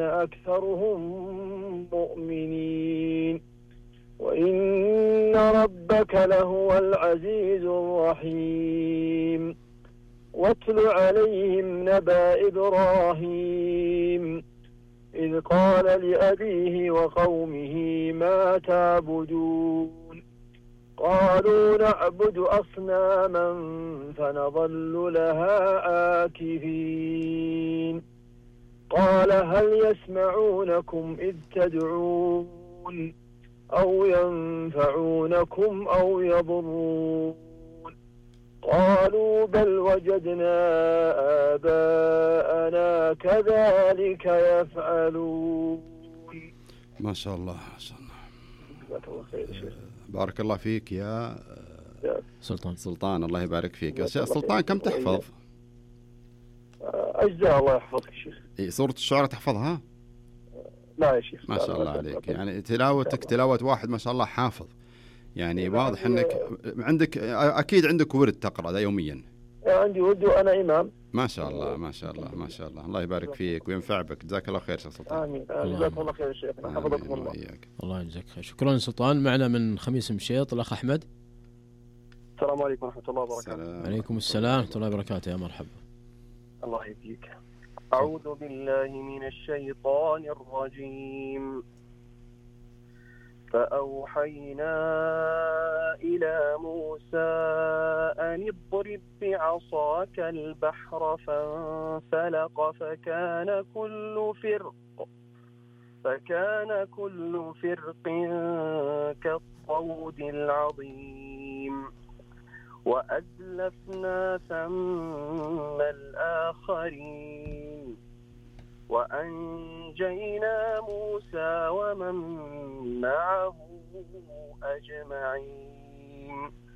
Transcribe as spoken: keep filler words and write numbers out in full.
أكثرهم مؤمنين وإن ربك لهو العزيز الرحيم. واتل عليهم نبأ إبراهيم إذ قال لأبيه وقومه ما تعبدون قالوا نعبد أصناما فنظل لها آكفين قال هل يسمعونكم إذ تدعون أو ينفعونكم أو يضرون قالوا بل وجدنا آباءنا كذلك يفعلون. ما شاء الله ما شاء الله. بارك الله فيك يا سلطان. سلطان الله يبارك فيك يا سلطان. كم تحفظ؟ أجزاء الله يحفظك شيخ. إيه سورة الشعراء تحفظها؟ لا يا شيخ. ما شاء الله عليك، يعني تلاوتك تلاوة واحد ما شاء الله حافظ، يعني واضح انك عندك اكيد عندك ورد تقرأ ده يوميا. عندي ورد وانا امام. ما شاء الله ما شاء الله ما شاء الله. الله يبارك فيك وينفع بك. جزاك الله خير شيخ سلطان. امين. جزاك الله خير شيخ. حفظكم الله. الله يجزاك خير. شكرا سلطان. معنا من خميس مشيط الاخ احمد. السلام عليكم ورحمة الله وبركاته. عليكم السلام ورحمة الله وبركاته. يا مرحبا. الله يبارك. أعوذ بالله من الشيطان الرجيم. فأوحينا إلى موسى أن اضرب بعصاك البحر فانفلق فكان كل فرق فكان كل فرق كالطود العظيم وأزلفنا ثم الآخرين وأنجينا موسى ومن معه أجمعين